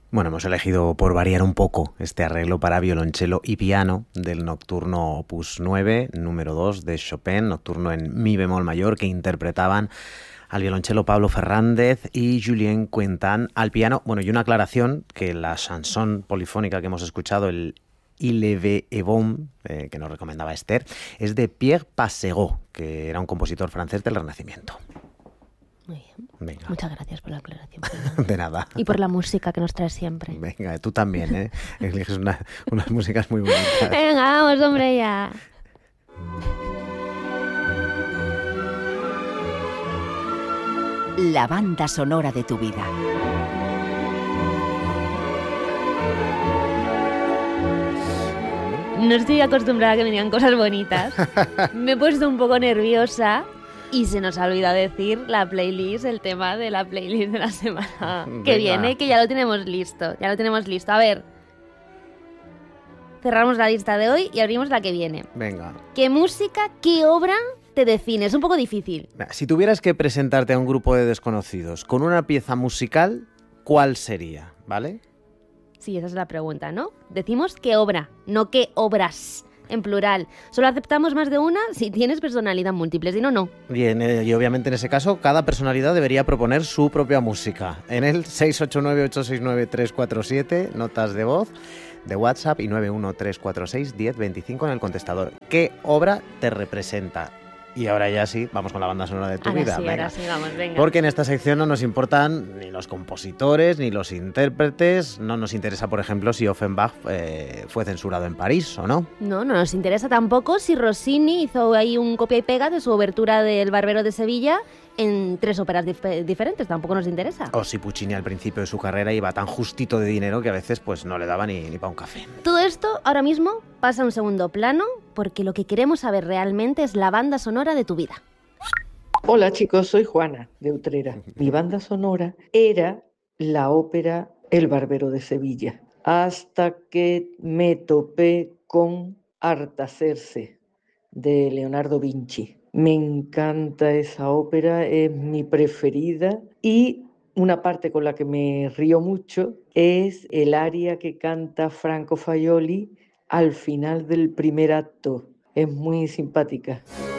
Bueno, hemos elegido por variar un poco este arreglo para violonchelo y piano del Nocturno Opus 9, número 2 de Chopin, nocturno en mi bemol mayor, que interpretaban al violonchelo Pablo Fernández y Julien Quentin al piano. Bueno, y una aclaración, que la chanson polifónica que hemos escuchado, el Il Leve et Bon, que nos recomendaba Esther, es de Pierre Passegot, que era un compositor francés del Renacimiento. Muy bien. Venga. Muchas gracias por la aclaración. Fernando. De nada. Y por la música que nos traes siempre. Venga, tú también, ¿eh? Eliges unas músicas muy bonitas. Venga, vamos, hombre, ya. La banda sonora de tu vida. No estoy acostumbrada a que me digan cosas bonitas. Me he puesto un poco nerviosa y se nos ha olvidado decir la playlist, el tema de la playlist de la semana que viene, que ya lo tenemos listo. Ya lo tenemos listo. A ver, cerramos la lista de hoy y abrimos la que viene. Venga. ¿Qué música, qué obra te define? Es un poco difícil. Si tuvieras que presentarte a un grupo de desconocidos con una pieza musical, ¿cuál sería? ¿Vale? Sí, esa es la pregunta, ¿no? Decimos qué obra, no qué obras, en plural. Solo aceptamos más de una si tienes personalidad múltiple, si no, no. Bien, y obviamente en ese caso cada personalidad debería proponer su propia música. En el 689-869-347, notas de voz, de WhatsApp, y 913461025 en el contestador. ¿Qué obra te representa? Y ahora ya sí, vamos con la banda sonora de tu vida. Sí, venga. ahora sí, vamos, venga. Porque en esta sección no nos importan ni los compositores ni los intérpretes. No nos interesa, por ejemplo, si Offenbach fue censurado en París o no. No nos interesa tampoco si Rossini hizo ahí un copia y pega de su obertura del Barbero de Sevilla en 3 óperas diferentes. Tampoco nos interesa. O si Puccini al principio de su carrera iba tan justito de dinero que a veces pues no le daba ni para un café. Todo esto ahora mismo pasa a un segundo plano porque lo que queremos saber realmente es la banda sonora de tu vida. Hola chicos, soy Juana de Utrera. Mi banda sonora era la ópera El Barbero de Sevilla, hasta que me topé con Artacerse de Leonardo Vinci. Me encanta esa ópera, es mi preferida, y una parte con la que me río mucho es el aria que canta Franco Faioli al final del primer acto. Es muy simpática.